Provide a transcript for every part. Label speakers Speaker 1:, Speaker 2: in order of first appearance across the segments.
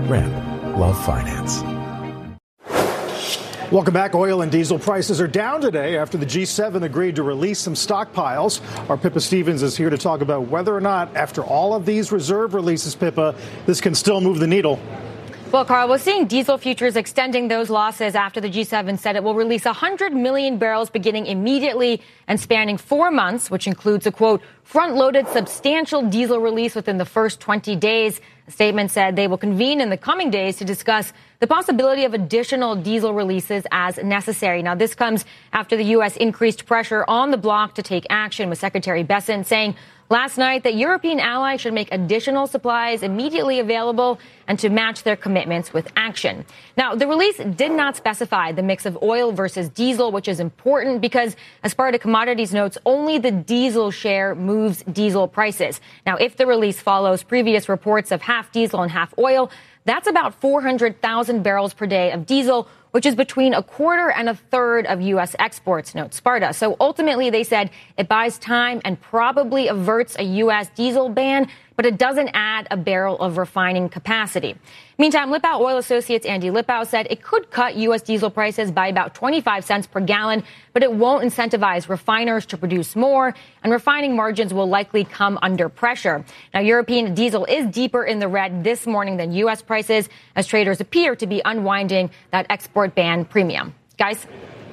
Speaker 1: Ram, love finance.
Speaker 2: Welcome back. Oil and diesel prices are down today after the G7 agreed to release some stockpiles. Our Pippa Stevens is here to talk about whether or not, after all of these reserve releases, Pippa, this can still move the needle.
Speaker 3: Well, Carl, we're seeing diesel futures extending those losses after the G7 said it will release 100 million barrels beginning immediately and spanning 4 months, which includes a, quote, front-loaded substantial diesel release within the first 20 days. The statement said they will convene in the coming days to discuss the possibility of additional diesel releases as necessary. Now, this comes after the U.S. increased pressure on the bloc to take action, with Secretary Bessent saying last night that European allies should make additional supplies immediately available and to match their commitments with action. Now, the release did not specify the mix of oil versus diesel, which is important because, as part of Commodities notes, only the diesel share moves diesel prices. Now, if the release follows previous reports of half diesel and half oil, that's about 400,000 barrels per day of diesel, which is between a quarter and a third of U.S. exports, notes Sparta. So ultimately, they said it buys time and probably averts a U.S. diesel ban, but it doesn't add a barrel of refining capacity. Meantime, Lippau Oil Associates' Andy Lippau said it could cut U.S. diesel prices by about 25 cents per gallon, but it won't incentivize refiners to produce more, and refining margins will likely come under pressure. Now, European diesel is deeper in the red this morning than U.S. prices, as traders appear to be unwinding that export ban premium. Guys?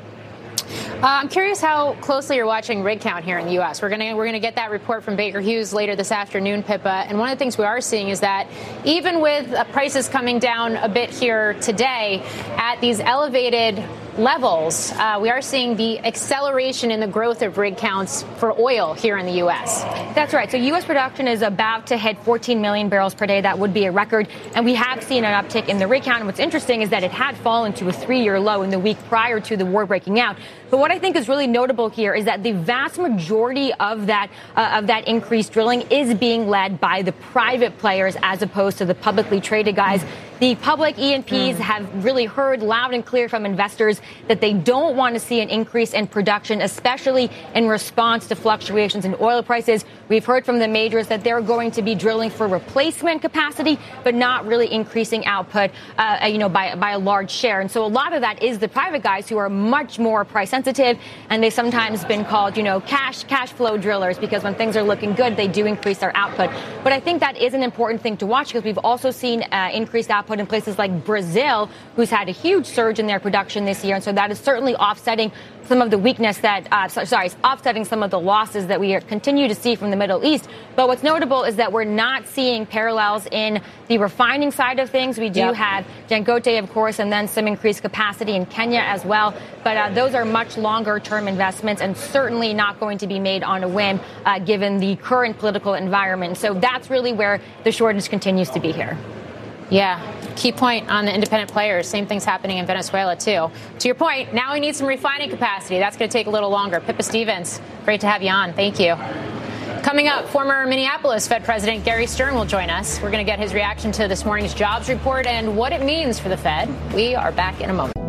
Speaker 4: I'm curious how closely you're watching rig count here in the U.S. We're going to get that report from Baker Hughes later this afternoon, Pippa. And one of the things we are seeing is that even with prices coming down a bit here today at these elevated levels, we are seeing the acceleration in the growth of rig counts for oil here in the U.S.
Speaker 3: That's right. So U.S. production is about to hit 14 million barrels per day. That would be a record. And we have seen an uptick in the rig count. And what's interesting is that it had fallen to a 3-year low in the week prior to the war breaking out. But what I think is really notable here is that the vast majority of that increased drilling is being led by the private players as opposed to the publicly traded guys. The public E&Ps have really heard loud and clear from investors that they don't want to see an increase in production, especially in response to fluctuations in oil prices. We've heard from the majors that they're going to be drilling for replacement capacity, but not really increasing output, by a large share. And so a lot of that is the private guys who are much more price sensitive, and they've sometimes been called, cash flow drillers, because when things are looking good, they do increase their output. But I think that is an important thing to watch, because we've also seen increased output in places like Brazil, who's had a huge surge in their production this year. And so that is certainly offsetting some of the weakness offsetting some of the losses that we continue to see from the Middle East. But what's notable is that we're not seeing parallels in the refining side of things. We do have Dangote, of course, and then some increased capacity in Kenya as well. But those are much longer term investments and certainly not going to be made on a whim, given the current political environment. So that's really where the shortage continues to be here.
Speaker 4: Yeah. Key point on the independent players. Same thing's happening in Venezuela, too. To your point, now we need some refining capacity. That's going to take a little longer. Pippa Stevens, great to have you on. Thank you. Coming up, former Minneapolis Fed President Gary Stern will join us. We're going to get his reaction to this morning's jobs report and what it means for the Fed. We are back in a moment.